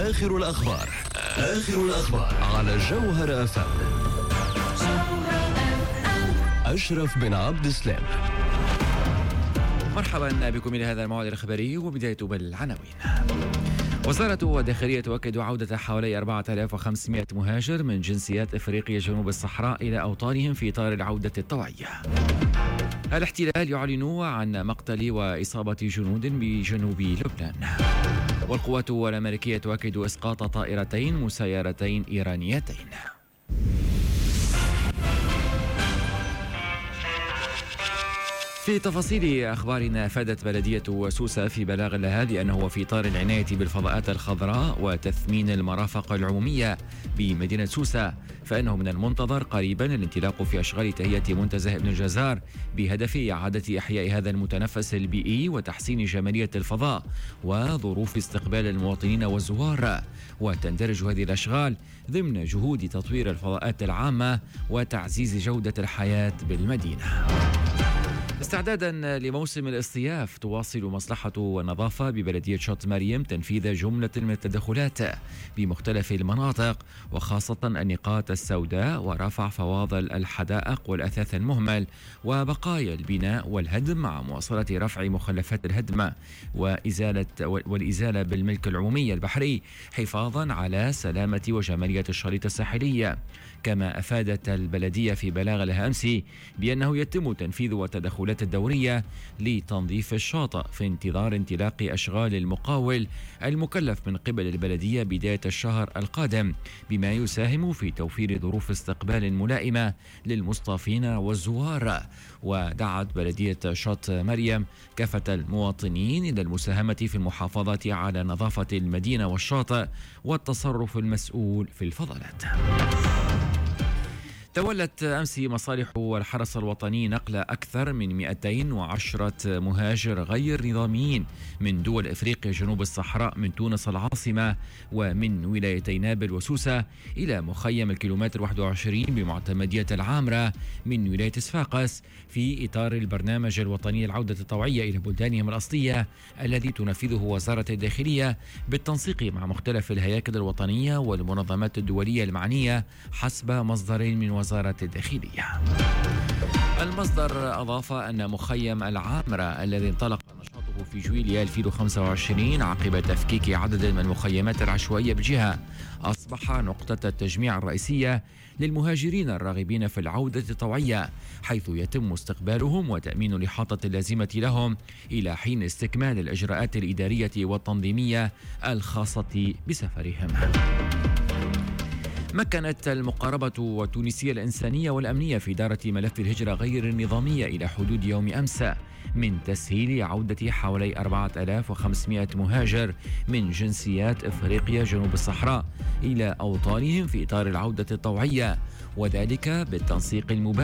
آخر الأخبار على جوهر أفهم. أشرف بن عبد السلام. مرحبا بكم إلى هذا الموعد الإخباري، وبداية بالعناوين. وزارة الداخلية تؤكد عودة حوالي 4500 مهاجر من جنسيات إفريقيا جنوب الصحراء إلى أوطانهم في إطار العودة الطوعية. الاحتلال يعلن عن مقتل وإصابة جنود بجنوب لبنان. والقوات الأمريكية تؤكد إسقاط طائرتين مسيرتين إيرانيتين. في تفاصيل أخبارنا، أفادت بلدية سوسة في بلاغ لها بأنه في إطار العناية بالفضاءات الخضراء وتثمين المرافق العمومية بمدينة سوسة، فإنه من المنتظر قريبا الانطلاق في أشغال تهيئة منتزه ابن الجزار بهدف إعادة إحياء هذا المتنفس البيئي وتحسين جمالية الفضاء وظروف استقبال المواطنين والزوار. وتندرج هذه الأشغال ضمن جهود تطوير الفضاءات العامة وتعزيز جودة الحياة بالمدينة. استعدادا لموسم الاصطياف، تواصل مصلحة النظافة ببلدية شط مريم تنفيذ جملة من التدخلات بمختلف المناطق، وخاصة النقاط السوداء ورفع فواضل الحدائق والأثاث المهمل وبقايا البناء والهدم، مع مواصلة رفع مخلفات الهدم والإزالة بالملك العمومي البحري حفاظا على سلامة وجمالية الشريط الساحلي. كما أفادت البلدية في بلاغ لها أمس بأنه يتم تنفيذ التدخلات الدورية لتنظيف الشاطئ في انتظار انطلاق أشغال المقاول المكلف من قبل البلدية بداية الشهر القادم، بما يساهم في توفير ظروف استقبال ملائمة للمصطافين والزوار. ودعت بلدية شط مريم كافة المواطنين إلى المساهمة في المحافظة على نظافة المدينة والشاطئ والتصرف المسؤول في الفضلات. تولت أمس مصالح الحرس الوطني نقل أكثر من 210 مهاجر غير نظاميين من دول إفريقيا جنوب الصحراء من تونس العاصمة ومن ولايتي نابل وسوسة إلى مخيم الكيلومتر 21 بمعتمدية العامرة من ولاية صفاقس، في إطار البرنامج الوطني العودة الطوعية إلى بلدانهم الأصلية الذي تنفذه وزارة الداخلية بالتنسيق مع مختلف الهياكل الوطنية والمنظمات الدولية المعنية حسب مصدر من وزارة الداخلية. المصدر أضاف أن مخيم العامرة الذي انطلق نشاطه في جويليا 2025 عقب تفكيك عدد من المخيمات العشوائية بالجهة، أصبح نقطة التجميع الرئيسية للمهاجرين الراغبين في العودة الطوعية، حيث يتم استقبالهم وتأمين الإحاطة اللازمة لهم إلى حين استكمال الإجراءات الإدارية والتنظيمية الخاصة بسفرهم. مكنت المقاربة والتونسية الإنسانية والأمنية في إدارة ملف الهجرة غير النظامية إلى حدود يوم أمس من تسهيل عودة حوالي 4500 مهاجر من جنسيات إفريقيا جنوب الصحراء إلى أوطانهم في إطار العودة الطوعية، وذلك بالتنسيق المباشر